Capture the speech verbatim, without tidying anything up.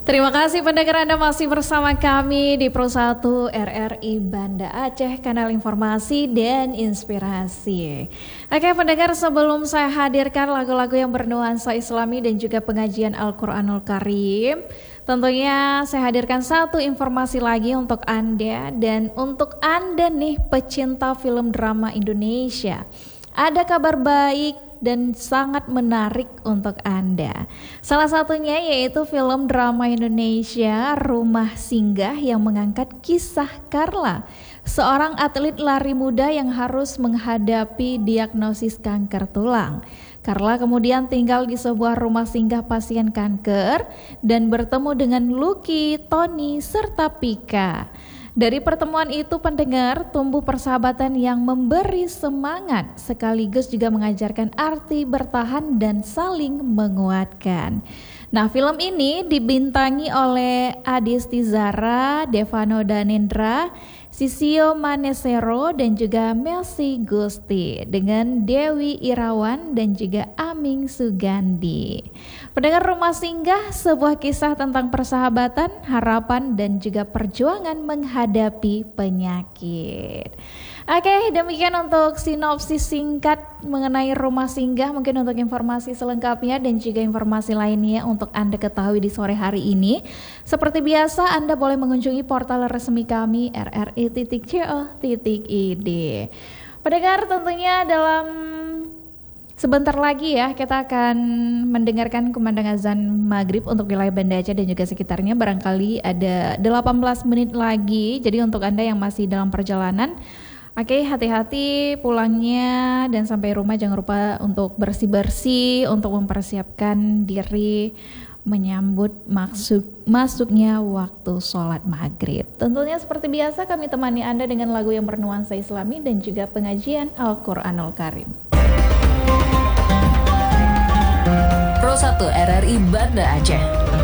Terima kasih pendengar, Anda masih bersama kami di Pro satu R R I Banda Aceh, kanal informasi dan inspirasi. Oke pendengar, sebelum saya hadirkan lagu-lagu yang bernuansa Islami dan juga pengajian Al-Quranul Karim, tentunya saya hadirkan satu informasi lagi untuk Anda dan untuk Anda nih pecinta film drama Indonesia. Ada kabar baik dan sangat menarik untuk Anda. Salah satunya yaitu film drama Indonesia Rumah Singgah yang mengangkat kisah Carla, seorang atlet lari muda yang harus menghadapi diagnosis kanker tulang. Carla kemudian tinggal di sebuah rumah singgah pasien kanker dan bertemu dengan Lucky, Tony, serta Pika. Dari pertemuan itu pendengar tumbuh persahabatan yang memberi semangat sekaligus juga mengajarkan arti bertahan dan saling menguatkan. Nah, film ini dibintangi oleh Adisti Zara, Devano Danendra, Sisio Manesero dan juga Melsi Gusti dengan Dewi Irawan dan juga Aming Sugandi. Pendengar, Rumah Singgah sebuah kisah tentang persahabatan, harapan dan juga perjuangan menghadapi penyakit. Oke, demikian untuk sinopsis singkat mengenai Rumah Singgah. Mungkin untuk informasi selengkapnya dan juga informasi lainnya untuk Anda ketahui di sore hari ini, seperti biasa Anda boleh mengunjungi portal resmi kami r r i titik co titik i d. Pendengar, tentunya dalam sebentar lagi ya kita akan mendengarkan kumandang azan maghrib untuk wilayah Banda Aceh dan juga sekitarnya. Barangkali ada delapan belas menit lagi. Jadi untuk Anda yang masih dalam perjalanan, oke, hati-hati pulangnya dan sampai rumah jangan lupa untuk bersih-bersih untuk mempersiapkan diri menyambut maksud masuknya waktu sholat maghrib. Tentunya seperti biasa kami temani Anda dengan lagu yang bernuansa Islami dan juga pengajian Al-Quranul Karim. Pro satu R R I Banda Aceh.